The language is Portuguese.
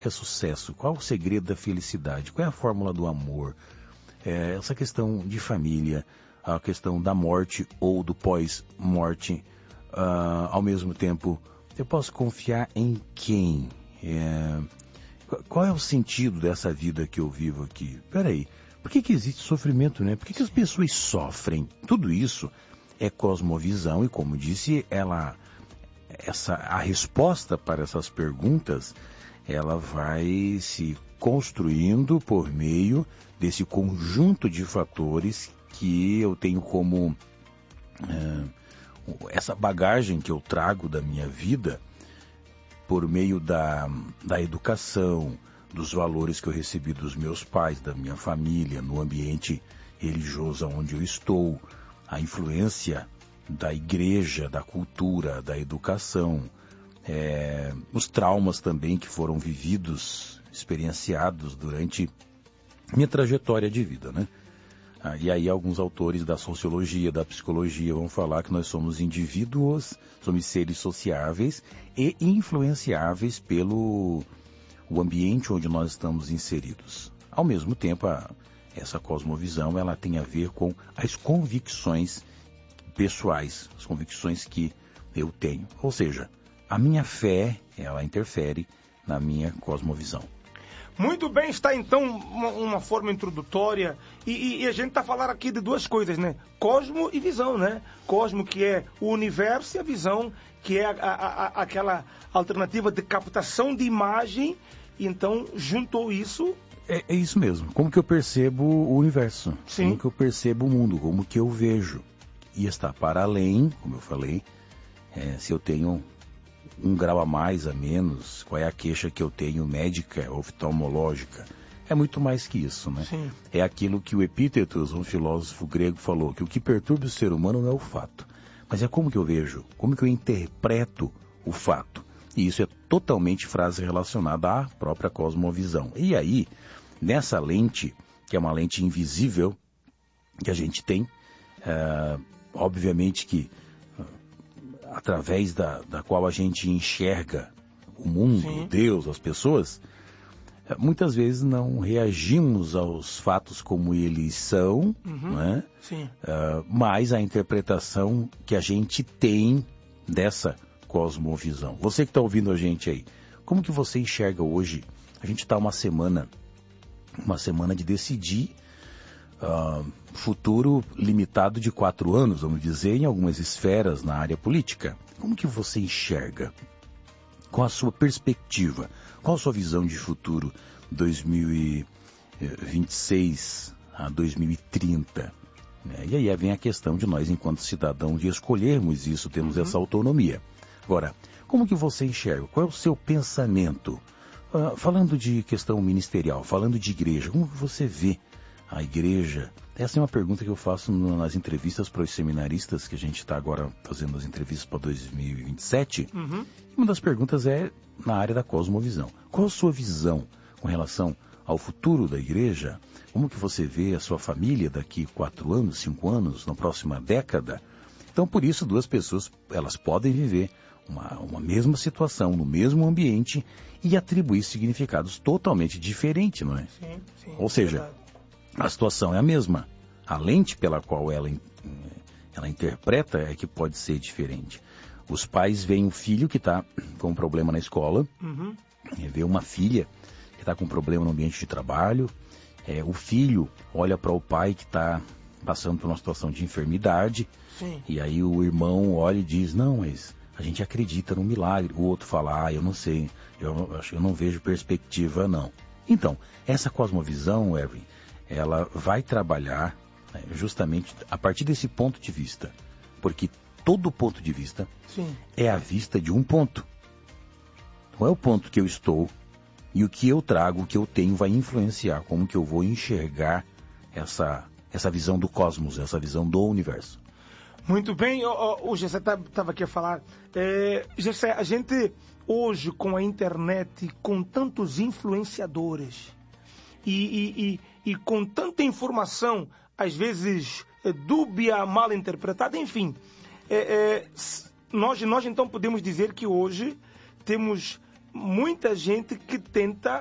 é sucesso? Qual é o segredo da felicidade? Qual é a fórmula do amor? Essa questão de família, a questão da morte ou do pós-morte, ao mesmo tempo, eu posso confiar em quem? Qual é o sentido dessa vida que eu vivo aqui? Peraí, por que existe sofrimento, né? Por que as pessoas sofrem? Tudo isso é cosmovisão e, como disse, a resposta para essas perguntas, ela vai se construindo por meio desse conjunto de fatores que eu tenho como essa bagagem que eu trago da minha vida por meio da educação, dos valores que eu recebi dos meus pais, da minha família, no ambiente religioso onde eu estou, a influência da igreja, da cultura, da educação, os traumas também que foram vividos, experienciados durante minha trajetória de vida, né? E aí alguns autores da sociologia, da psicologia vão falar que nós somos indivíduos, somos seres sociáveis e influenciáveis pelo o ambiente onde nós estamos inseridos. Ao mesmo tempo, essa cosmovisão ela tem a ver com as convicções pessoais, as convicções que eu tenho. Ou seja, a minha fé, ela interfere na minha cosmovisão. Muito bem, está então uma forma introdutória e a gente está falando aqui de duas coisas, né? Cosmo e visão, né? Cosmo que é o universo e a visão que é aquela alternativa de captação de imagem e então juntou isso... É isso mesmo, como que eu percebo o universo, Sim. Como que eu percebo o mundo, como que eu vejo. E está para além, como eu falei, se eu tenho 1 grau a mais, a menos, qual é a queixa que eu tenho médica, oftalmológica. É muito mais que isso, né? Sim. É aquilo que o Epítetos, um filósofo grego, falou, que o que perturba o ser humano não é o fato, mas é como que eu vejo, como que eu interpreto o fato. E isso é totalmente frase relacionada à própria cosmovisão. E aí, nessa lente, que é uma lente invisível que a gente tem, obviamente que através da qual a gente enxerga o mundo, Sim. Deus, as pessoas, muitas vezes não reagimos aos fatos como eles são, né? Sim. Mas a interpretação que a gente tem dessa cosmovisão. Você que está ouvindo a gente aí, como que você enxerga hoje? A gente está uma semana de decidir futuro limitado de 4 anos, vamos dizer, em algumas esferas na área política. Como que você enxerga? Qual a sua perspectiva? Qual a sua visão de futuro 2026 a 2030? E aí vem a questão de nós, enquanto cidadãos, de escolhermos isso, temos essa autonomia. Agora, como que você enxerga? Qual é o seu pensamento? Falando de questão ministerial, falando de igreja, como você vê a igreja? Essa é uma pergunta que eu faço nas entrevistas para os seminaristas, que a gente está agora fazendo as entrevistas para 2027. Uma das perguntas é na área da cosmovisão. Qual a sua visão com relação ao futuro da igreja? Como que você vê a sua família daqui 4 anos, 5 anos, na próxima década? Então, por isso, 2 pessoas, elas podem viver uma mesma situação, no mesmo ambiente e atribuir significados totalmente diferentes, não é? Sim. Ou seja, a situação é a mesma. A lente pela qual ela interpreta é que pode ser diferente. Os pais veem um filho que está com um problema na escola, vê uma filha que está com um problema no ambiente de trabalho, o filho olha para o pai que está passando por uma situação de enfermidade, Sim. E aí o irmão olha e diz, não, mas a gente acredita no milagre. O outro fala, eu não sei, eu não vejo perspectiva, não. Então, essa cosmovisão, Erwin, ela vai trabalhar justamente a partir desse ponto de vista, porque todo ponto de vista Sim. é a vista de um ponto. Não é o ponto que eu estou e o que eu trago, o que eu tenho vai influenciar como que eu vou enxergar essa visão do cosmos, essa visão do universo. Muito bem, o Gessé estava aqui a falar. Gessé, a gente hoje com a internet, com tantos influenciadores e com tanta informação, às vezes dúbia, mal interpretada, enfim, nós então podemos dizer que hoje temos muita gente que tenta